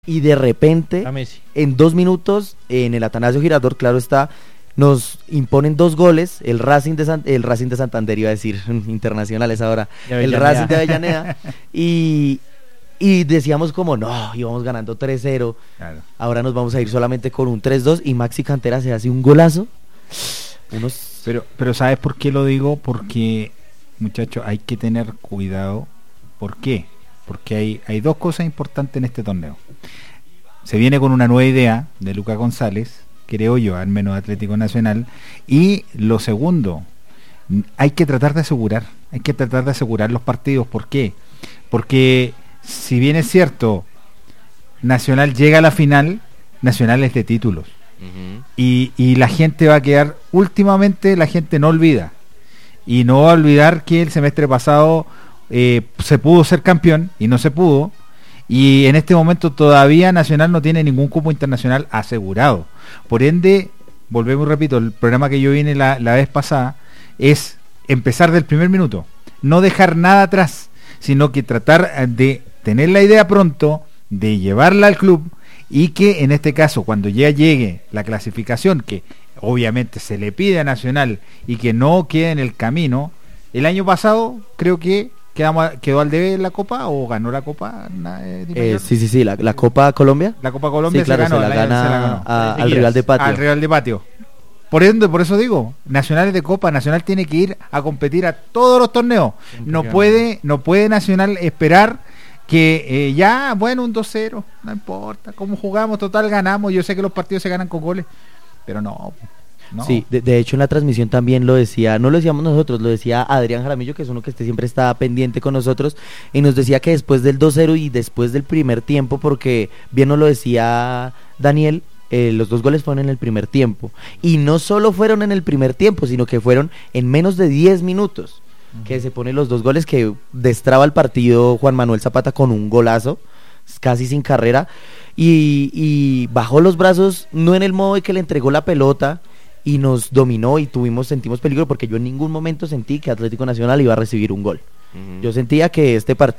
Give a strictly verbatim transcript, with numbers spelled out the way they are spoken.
Y de repente, A Messi. en dos minutos, en el Atanasio Girardot, claro está, nos imponen dos goles, el Racing de, San, el Racing de Santander, iba a decir, internacionales ahora, el Racing de Avellaneda, y, y decíamos como, no, íbamos ganando tres cero, claro. Ahora nos vamos a ir solamente con un tres dos, y Maxi Cantera se hace un golazo, unos... Pero, pero ¿sabes por qué lo digo? Porque, muchachos, hay que tener cuidado. ¿Por qué? Porque hay, hay dos cosas importantes en este torneo. Se viene con una nueva idea de Lucas González, creo yo, al menos Atlético Nacional, y lo segundo, hay que tratar de asegurar, hay que tratar de asegurar los partidos. ¿Por qué? Porque si bien es cierto, Nacional llega a la final, Nacional es de títulos, uh-huh. y, y la gente va a quedar, últimamente la gente no olvida, y no va a olvidar que el semestre pasado eh, se pudo ser campeón, y no se pudo, y en este momento todavía Nacional no tiene ningún cupo internacional asegurado. Por ende, volvemos, repito, el programa que yo vine la, la vez pasada es empezar del primer minuto, no dejar nada atrás, sino que tratar de tener la idea pronto, de llevarla al club, y que en este caso, cuando ya llegue la clasificación, que obviamente se le pide a Nacional y que no quede en el camino. El año pasado creo que Quedamos, ¿Quedó al debe la Copa o ganó la Copa? Eh, sí, sí, sí, la, la Copa Colombia. La Copa Colombia sí, claro, se, ganó, se la gana se la ganó. A, al Real de Patio. Al Real de Patio. Por ende, por eso digo, Nacional es de Copa, Nacional tiene que ir a competir a todos los torneos. No puede, no puede Nacional esperar que eh, ya, bueno, un dos cero, no importa, cómo jugamos, total ganamos. Yo sé que los partidos se ganan con goles, pero no. No. Sí, de, de hecho en la transmisión también lo decía, no lo decíamos nosotros, lo decía Adrián Jaramillo, que es uno que este siempre está pendiente con nosotros, y nos decía que después del dos cero y después del primer tiempo, porque bien nos lo decía Daniel, eh, los dos goles fueron en el primer tiempo, y no solo fueron en el primer tiempo, sino que fueron en menos de diez minutos, uh-huh. que se ponen los dos goles, que destraba el partido Juan Manuel Zapata con un golazo, casi sin carrera, y, y bajó los brazos, no en el modo de que le entregó la pelota, y nos dominó y tuvimos sentimos peligro, porque yo en ningún momento sentí que Atlético Nacional iba a recibir un gol. Uh-huh. Yo sentía que este partido